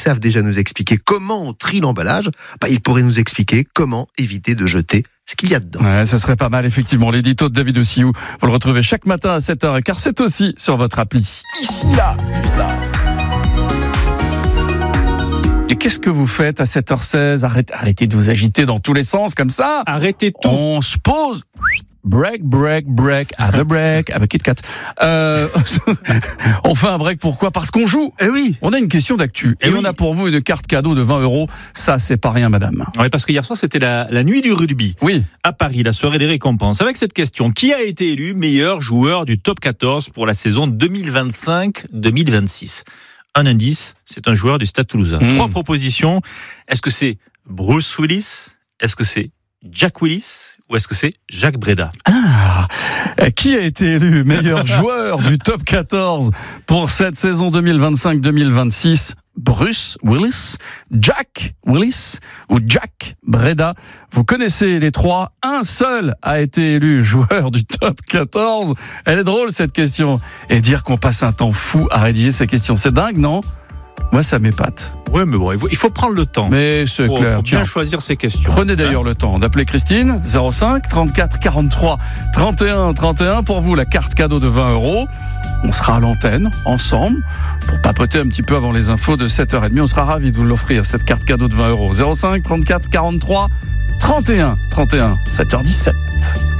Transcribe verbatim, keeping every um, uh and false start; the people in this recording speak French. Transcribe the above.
savent déjà nous expliquer comment on trie l'emballage, bah, ils pourraient nous expliquer comment éviter de jeter ce qu'il y a dedans. Ouais, ça serait pas mal, effectivement. L'édito de David Ossiou, vous le retrouvez chaque matin à sept heures quinze, c'est aussi sur votre appli. Ici, là, juste là. Et qu'est-ce que vous faites à sept heures seize? Arrêtez, arrêtez de vous agiter dans tous les sens comme ça. Arrêtez tout. On se pose. Break, break, break, have a break, avec KitKat. Euh, on fait un break, pourquoi? Parce qu'on joue. Eh oui. On a une question d'actu. Et, Et on oui. a pour vous une carte cadeau de vingt euros. Ça, c'est pas rien, madame. Oui, parce que hier soir, c'était la, la nuit du rugby. Oui. À Paris, la soirée des récompenses. Avec cette question, qui a été élu meilleur joueur du top quatorze pour la saison deux mille vingt-cinq deux mille vingt-six? Un indice, c'est un joueur du Stade Toulousain. Mmh. Trois propositions. Est-ce que c'est Bruce Willis? Est-ce que c'est Jack Willis? Ou est-ce que c'est Jacques Breda? Ah, qui a été élu meilleur joueur du top quatorze pour cette saison deux mille vingt-cinq deux mille vingt-six? Bruce Willis, Jack Willis ou Jack Breda? Vous connaissez les trois. Un seul a été élu joueur du top quatorze. Elle est drôle, cette question. Et dire qu'on passe un temps fou à rédiger ces questions, c'est dingue, non? Moi, ça m'épate. Ouais, mais bon, il faut prendre le temps. Mais c'est pour, clair. pour bien Tiens. choisir ces questions. Prenez d'ailleurs le temps d'appeler Christine, zéro cinq trente-quatre quarante-trois trente et un trente et un. Pour vous, la carte cadeau de vingt euros. On sera à l'antenne, ensemble, pour papoter un petit peu avant les infos de sept heures trente. On sera ravis de vous l'offrir, cette carte cadeau de vingt euros. zéro cinq trente-quatre quarante-trois trente et un trente et un, sept heures dix-sept.